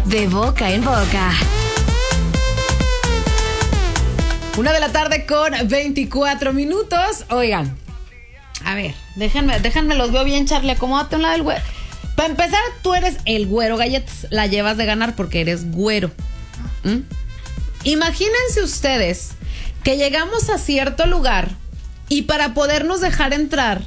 De boca en boca. 1:00 con 24 minutos. Oigan, a ver, déjenme, los veo bien, Charlie. Acomódate a un lado del güero. Para empezar, tú eres el güero galletas. La llevas de ganar porque eres güero. Imagínense ustedes que llegamos a cierto lugar y para podernos dejar entrar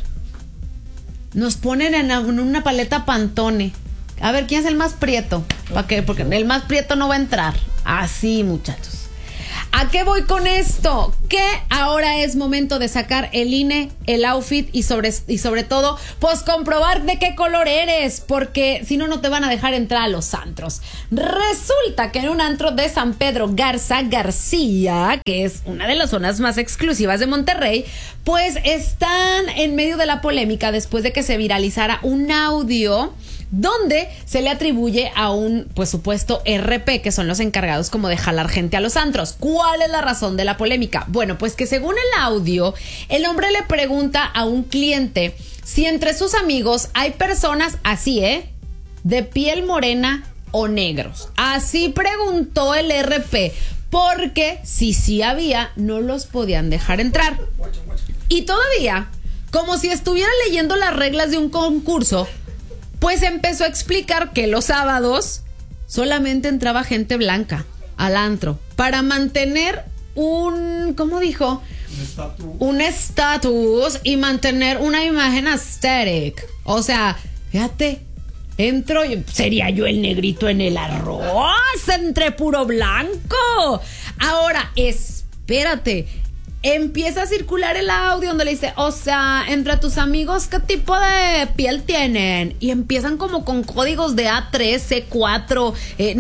nos ponen en una paleta Pantone. A ver, ¿quién es el más prieto? ¿Para qué? Porque el más prieto no va a entrar. Así, muchachos. ¿A qué voy con esto? Que ahora es momento de sacar el INE, el outfit y sobre todo, pues comprobar de qué color eres, porque si no, no te van a dejar entrar a los antros. Resulta que en un antro de San Pedro Garza García, que es una de las zonas más exclusivas de Monterrey, pues están en medio de la polémica después de que se viralizara un audio donde se le atribuye a un, pues, supuesto RP, que son los encargados como de jalar gente a los antros. ¿Cuál es la razón de la polémica? Bueno, pues que según el audio, el hombre le pregunta a un cliente si entre sus amigos hay personas así, de piel morena o negros. Así preguntó el RP, porque si sí había, no los podían dejar entrar. Y todavía, como si estuviera leyendo las reglas de un concurso, pues empezó a explicar que los sábados solamente entraba gente blanca al antro para mantener un, ¿cómo dijo? Un estatus y mantener una imagen aesthetic. O sea, fíjate, entro y sería yo el negrito en el arroz entre puro blanco. Ahora, espérate. Empieza a circular el audio donde le dice, o sea, entre tus amigos, ¿qué tipo de piel tienen? Y empiezan como con códigos de A3, C4,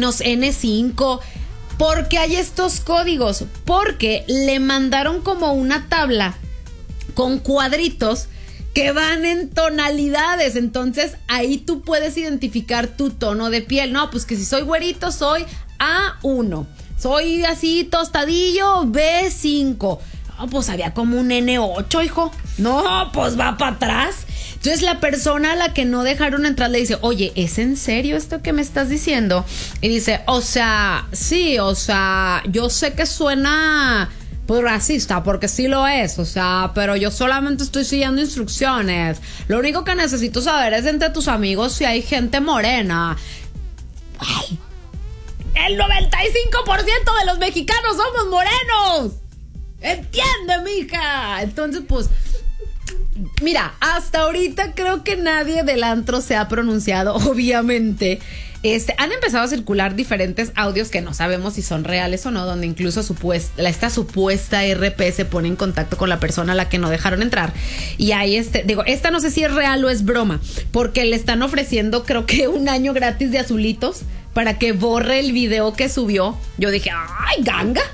N5. ¿Por qué hay estos códigos? Porque le mandaron como una tabla con cuadritos que van en tonalidades. Entonces, ahí tú puedes identificar tu tono de piel. No, pues que si soy güerito, soy A1. Soy así tostadillo, B5. No, pues había como un N8, hijo. No, pues va para atrás. Entonces la persona a la que no dejaron entrar le dice, oye, ¿es en serio esto que me estás diciendo? Y dice, o sea, sí, o sea, yo sé que suena pues racista, porque sí lo es, o sea, pero yo solamente estoy siguiendo instrucciones. Lo único que necesito saber es entre tus amigos si hay gente morena. Ay, el 95% de los mexicanos somos morenos. ¡Entiende, mija! Entonces, pues, mira, hasta ahorita creo que nadie del antro se ha pronunciado, obviamente. Han empezado a circular diferentes audios que no sabemos si son reales o no, donde incluso esta supuesta RP se pone en contacto con la persona a la que no dejaron entrar. Y ahí esta no sé si es real o es broma, porque le están ofreciendo, creo que 1 año gratis de azulitos para que borre el video que subió. Yo dije, ¡ay, ganga!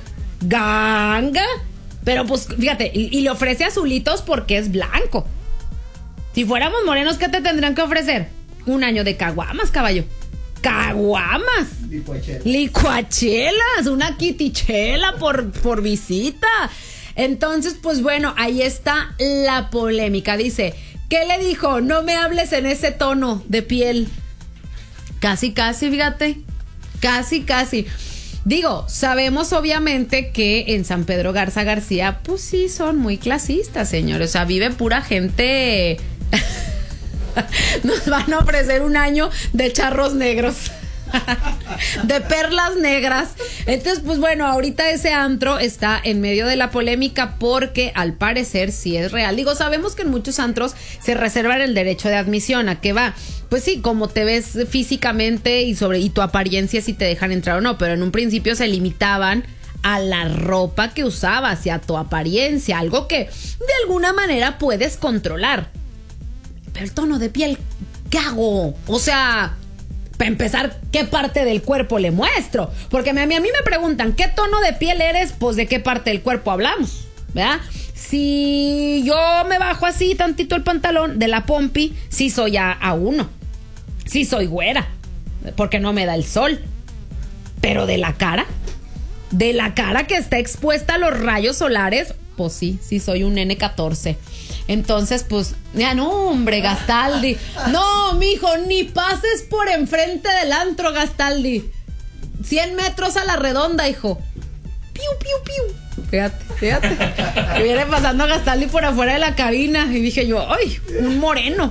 Pero pues, fíjate, y le ofrece azulitos porque es blanco. Si fuéramos morenos, ¿qué te tendrían que ofrecer? 1 año de caguamas, caballo. ¡Caguamas! Licuachelas, una kitichela por visita. Entonces, pues bueno, ahí está la polémica. Dice, ¿qué le dijo? No me hables en ese tono de piel. Casi, fíjate. Casi. Digo, sabemos obviamente que en San Pedro Garza García, pues sí, son muy clasistas, señores. O sea, vive pura gente. Nos van a ofrecer 1 año de charros negros. De perlas negras. Entonces, pues bueno, ahorita ese antro está en medio de la polémica porque al parecer sí es real. Digo, sabemos que en muchos antros se reservan el derecho de admisión. ¿A qué va? Pues sí, como te ves físicamente y tu apariencia, si te dejan entrar o no. Pero en un principio se limitaban a la ropa que usabas y a tu apariencia, algo que de alguna manera puedes controlar. Pero el tono de piel, ¿qué hago? O sea, para empezar, ¿qué parte del cuerpo le muestro? Porque a mí me preguntan, ¿qué tono de piel eres? Pues ¿de qué parte del cuerpo hablamos? ¿Verdad? Si yo me bajo así tantito el pantalón de la pompi, sí soy A1. Sí soy güera, porque no me da el sol. Pero de la cara que está expuesta a los rayos solares, pues sí soy un N14. Entonces, pues, ya no, hombre, Gastaldi. No, mijo, ni pases por enfrente del antro, Gastaldi. 100 metros a la redonda, hijo. Piu, piu, piu. Fíjate. Que viene pasando a Gastaldi por afuera de la cabina. Y dije yo, ¡ay! Un moreno.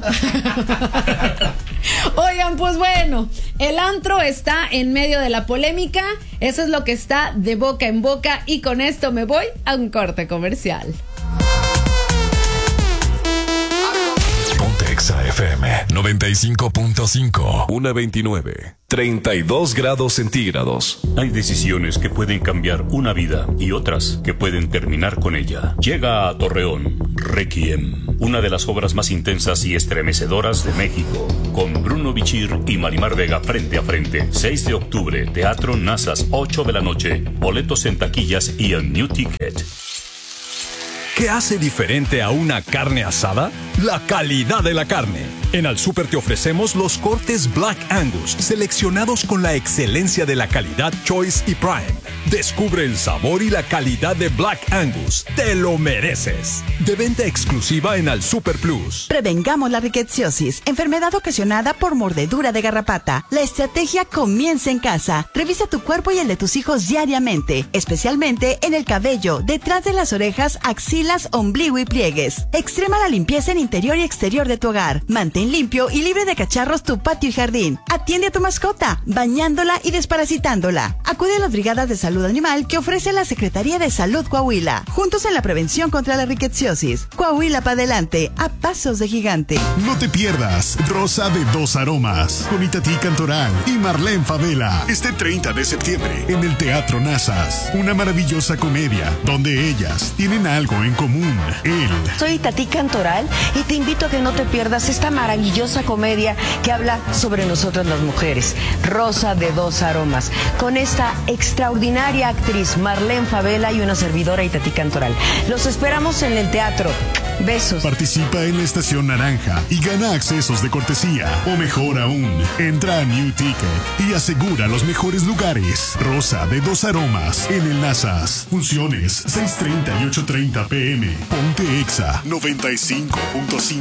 Oigan, pues bueno, el antro está en medio de la polémica. Eso es lo que está de boca en boca. Y con esto me voy a un corte comercial. Exa FM 95.5, 1:29, 32 grados centígrados. Hay decisiones que pueden cambiar una vida y otras que pueden terminar con ella. Llega a Torreón Requiem, una de las obras más intensas y estremecedoras de México, con Bruno Bichir y Marimar Vega frente a frente. 6 de octubre, Teatro Nazas, 8 de la noche. Boletos en taquillas y en New Ticket. ¿Qué hace diferente a una carne asada? La calidad de la carne. En Al Súper te ofrecemos los cortes Black Angus, seleccionados con la excelencia de la calidad Choice y Prime. Descubre el sabor y la calidad de Black Angus. ¡Te lo mereces! De venta exclusiva en Al Súper Plus. Prevengamos la rickettsiosis, enfermedad ocasionada por mordedura de garrapata. La estrategia comienza en casa. Revisa tu cuerpo y el de tus hijos diariamente, especialmente en el cabello, detrás de las orejas, axilas, ombligo y pliegues. Extrema la limpieza en interior y exterior de tu hogar. Mantén limpio y libre de cacharros tu patio y jardín. Atiende a tu mascota, bañándola y desparasitándola. Acude a las brigadas de salud animal que ofrece la Secretaría de Salud Coahuila. Juntos en la prevención contra la rickettsiosis. Coahuila para adelante, a pasos de gigante. No te pierdas Rosa de Dos Aromas con Itatí Cantoral y Marlene Favela este 30 de septiembre en el Teatro Nazas. Una maravillosa comedia donde ellas tienen algo en común. Soy Itatí Cantoral y te invito a que no te pierdas esta maravillosa comedia que habla sobre nosotras las mujeres. Rosa de Dos Aromas, con esta extraordinaria actriz Marlene Favela y una servidora Itatí Cantoral. Los esperamos en el teatro. Besos. Participa en la Estación Naranja y gana accesos de cortesía. O mejor aún, entra a New Ticket y asegura los mejores lugares. Rosa de Dos Aromas en el Nazas. Funciones 6:30 y 8:30 p.m. Ponte Exa 95.5.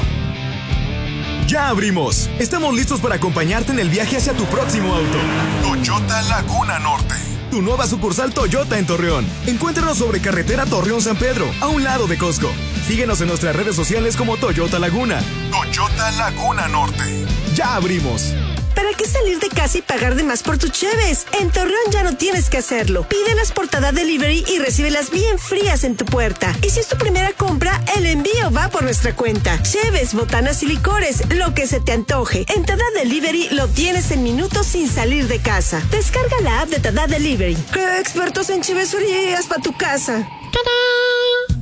¡Ya abrimos! Estamos listos para acompañarte en el viaje hacia tu próximo auto. Toyota Laguna Norte. Tu nueva sucursal Toyota en Torreón. Encuéntranos sobre carretera Torreón-San Pedro, a un lado de Costco. Síguenos en nuestras redes sociales como Toyota Laguna. Toyota Laguna Norte. ¡Ya abrimos! ¿Para qué salir de casa y pagar de más por tus cheves? En Torreón ya no tienes que hacerlo. Pídelas por Tada Delivery y recíbelas bien frías en tu puerta. Y si es tu primera compra, el envío va por nuestra cuenta. Cheves, botanas y licores, lo que se te antoje. En Tada Delivery lo tienes en minutos sin salir de casa. Descarga la app de Tada Delivery. ¡Qué expertos en chevesurías para tu casa! ¡Tada!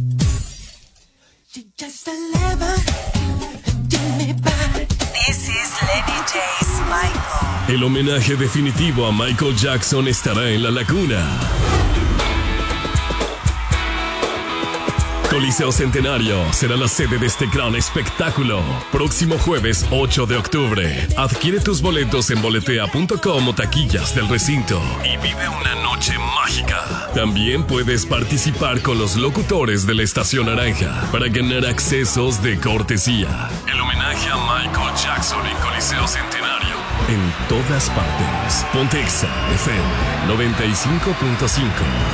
This is Lenny J's Michael. El homenaje definitivo a Michael Jackson estará en La Laguna. Coliseo Centenario será la sede de este gran espectáculo. Próximo jueves 8 de octubre. Adquiere tus boletos en boletea.com o taquillas del recinto y vive una noche mágica. También puedes participar con los locutores de la Estación Naranja para ganar accesos de cortesía. El homenaje a Michael Jackson en Coliseo Centenario. En todas partes. Ponte Exa FM 95.5.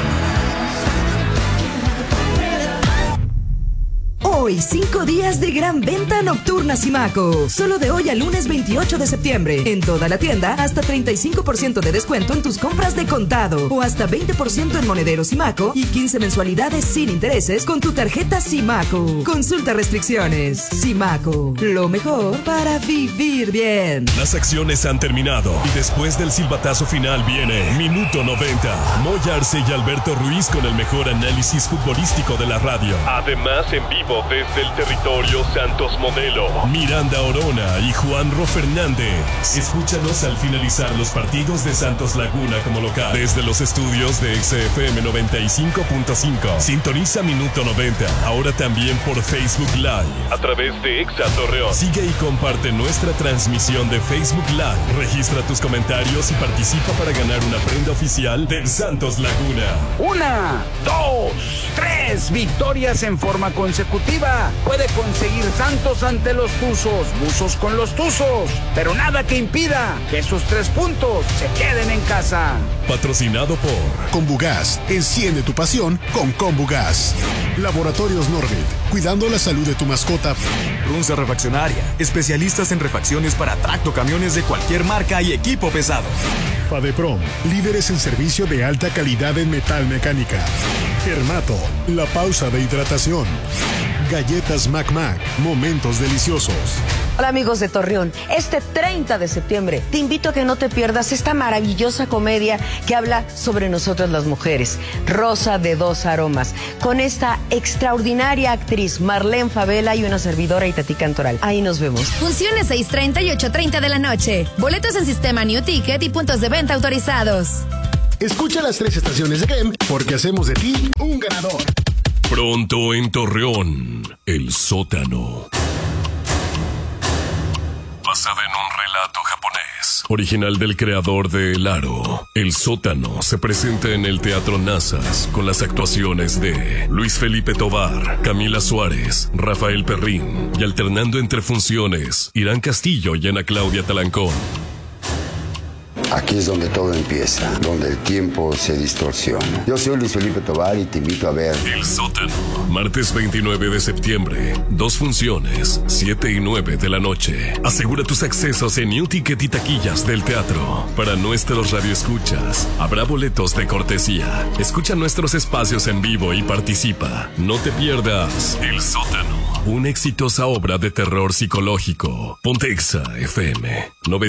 Hoy, 5 días de gran venta nocturna Simaco. Solo de hoy al lunes 28 de septiembre. En toda la tienda, hasta 35% de descuento en tus compras de contado. O hasta 20% en monedero Simaco y 15 mensualidades sin intereses con tu tarjeta Simaco. Consulta restricciones. Simaco, lo mejor para vivir bien. Las acciones han terminado y después del silbatazo final viene Minuto 90. Moy Arce y Alberto Ruiz con el mejor análisis futbolístico de la radio. Además, en vivo desde el territorio Santos Modelo, Miranda Orona y Juanro Fernández. Escúchanos al finalizar los partidos de Santos Laguna como local. Desde los estudios de XFM 95.5. Sintoniza Minuto 90, ahora también por Facebook Live. A través de Exa Torreón. Sigue y comparte nuestra transmisión de Facebook Live. Registra tus comentarios y participa para ganar una prenda oficial del Santos Laguna. 1, 2, 3 victorias en forma consecutiva. Chivas puede conseguir Santos ante los Tuzos, Buzos con los Tuzos, pero nada que impida que esos 3 puntos se queden en casa. Patrocinado por Combugas, enciende tu pasión con Combugas. Laboratorios Norbit, cuidando la salud de tu mascota. Runza Refaccionaria, especialistas en refacciones para tractocamiones de cualquier marca y equipo pesado. Fadeprom, líderes en servicio de alta calidad en metal mecánica. Hermato, la pausa de hidratación. Galletas Mac, momentos deliciosos. Hola amigos de Torreón, este 30 de septiembre te invito a que no te pierdas esta maravillosa comedia que habla sobre nosotras las mujeres, Rosa de Dos Aromas, con esta extraordinaria actriz Marlene Favela y una servidora Itatí Cantoral. Ahí nos vemos. Funciones 6:30 y 8:30 de la noche. Boletos en sistema New Ticket y puntos de venta autorizados. Escucha las 3 estaciones de Gem porque hacemos de ti un ganador. Pronto en Torreón, El Sótano. Basada en un relato japonés, original del creador de El Aro. El Sótano se presenta en el Teatro Nazas con las actuaciones de Luis Felipe Tovar, Camila Suárez, Rafael Perrín y alternando entre funciones, Irán Castillo y Ana Claudia Talancón. Aquí es donde todo empieza, donde el tiempo se distorsiona. Yo soy Luis Felipe Tovar y te invito a ver El Sótano, martes 29 de septiembre, 2 funciones, 7 y 9 de la noche. Asegura tus accesos en New Ticket y taquillas del teatro. Para nuestros radioescuchas, habrá boletos de cortesía. Escucha nuestros espacios en vivo y participa. No te pierdas El Sótano, una exitosa obra de terror psicológico. Ponte Exa FM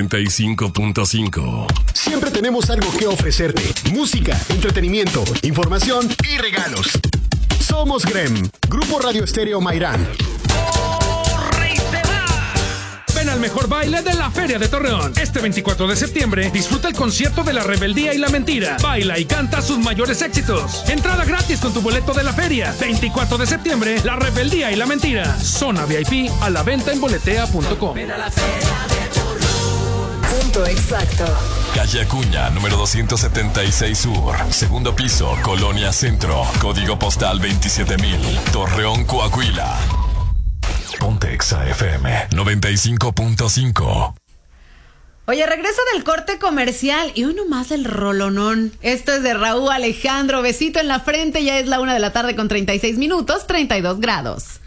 95.5. Siempre tenemos algo que ofrecerte. Música, entretenimiento, información y regalos. Somos GREM, Grupo Radio Estéreo Mairán. Ven al mejor baile de la Feria de Torreón. Este 24 de septiembre, disfruta el concierto de La Rebeldía y la Mentira. Baila y canta sus mayores éxitos. Entrada gratis con tu boleto de la feria. 24 de septiembre, La Rebeldía y la Mentira. Zona VIP a la venta en boletea.com. Ven a la Feria de Torreón. Punto exacto. Calle Acuña, número 276 Sur, segundo piso, Colonia Centro, código postal 27000, Torreón, Coahuila. Ponte Exa FM 95.5. Oye, regresa del corte comercial y uno más el rolonón. Esto es de Raúl Alejandro. Besito en la frente, ya es la 1 de la tarde con 36 minutos, 32 grados.